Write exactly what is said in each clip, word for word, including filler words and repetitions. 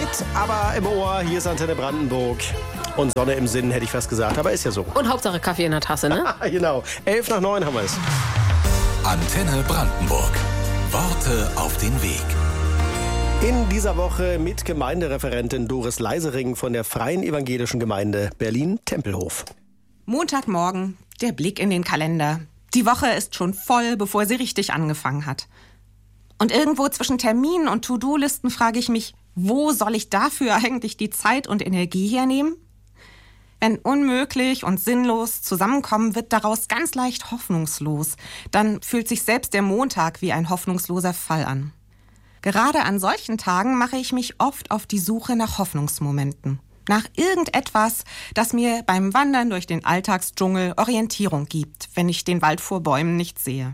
aber im Ohr. Hier ist Antenne Brandenburg. Und Sonne im Sinn, hätte ich fast gesagt. Aber ist ja so. Und Hauptsache Kaffee in der Tasse, ne? Genau. Elf nach neun haben wir es. Antenne Brandenburg. Worte auf den Weg. In dieser Woche mit Gemeindereferentin Doris Leisering von der Freien Evangelischen Gemeinde Berlin-Tempelhof. Montagmorgen, der Blick in den Kalender. Die Woche ist schon voll, bevor sie richtig angefangen hat. Und irgendwo zwischen Terminen und To-Do-Listen frage ich mich, wo soll ich dafür eigentlich die Zeit und Energie hernehmen? Wenn unmöglich und sinnlos zusammenkommen, wird daraus ganz leicht hoffnungslos. Dann fühlt sich selbst der Montag wie ein hoffnungsloser Fall an. Gerade an solchen Tagen mache ich mich oft auf die Suche nach Hoffnungsmomenten. Nach irgendetwas, das mir beim Wandern durch den Alltagsdschungel Orientierung gibt, wenn ich den Wald vor Bäumen nicht sehe.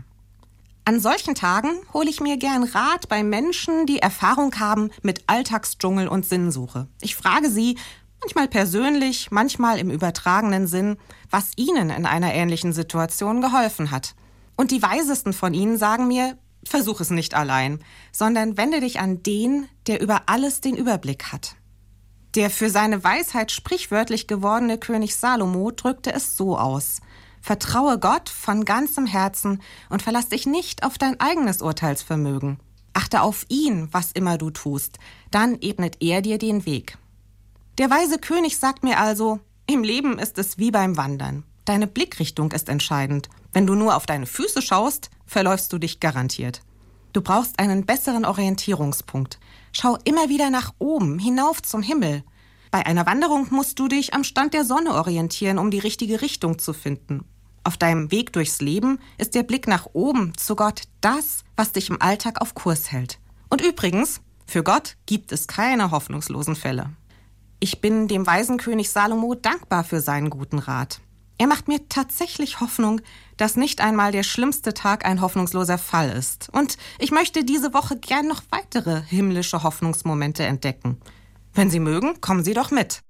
An solchen Tagen hole ich mir gern Rat bei Menschen, die Erfahrung haben mit Alltagsdschungel und Sinnsuche. Ich frage sie, manchmal persönlich, manchmal im übertragenen Sinn, was ihnen in einer ähnlichen Situation geholfen hat. Und die Weisesten von ihnen sagen mir, versuch es nicht allein, sondern wende dich an den, der über alles den Überblick hat. Der für seine Weisheit sprichwörtlich gewordene König Salomo drückte es so aus: Vertraue Gott von ganzem Herzen und verlass dich nicht auf dein eigenes Urteilsvermögen. Achte auf ihn, was immer du tust, dann ebnet er dir den Weg. Der weise König sagt mir also, im Leben ist es wie beim Wandern. Deine Blickrichtung ist entscheidend. Wenn du nur auf deine Füße schaust, verläufst du dich garantiert. Du brauchst einen besseren Orientierungspunkt. Schau immer wieder nach oben, hinauf zum Himmel. Bei einer Wanderung musst du dich am Stand der Sonne orientieren, um die richtige Richtung zu finden. Auf deinem Weg durchs Leben ist der Blick nach oben zu Gott das, was dich im Alltag auf Kurs hält. Und übrigens, für Gott gibt es keine hoffnungslosen Fälle. Ich bin dem weisen König Salomo dankbar für seinen guten Rat. Er macht mir tatsächlich Hoffnung, dass nicht einmal der schlimmste Tag ein hoffnungsloser Fall ist. Und ich möchte diese Woche gern noch weitere himmlische Hoffnungsmomente entdecken. Wenn Sie mögen, kommen Sie doch mit.